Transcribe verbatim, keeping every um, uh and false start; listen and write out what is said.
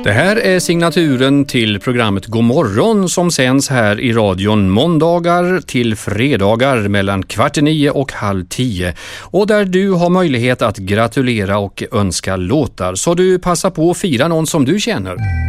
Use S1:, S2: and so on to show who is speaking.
S1: Det här är signaturen till programmet God morgon som sänds här i radion måndagar till fredagar mellan kvart i nio och halv tio. Och där du har möjlighet att gratulera och önska låtar. Så du passar på att fira någon som du känner.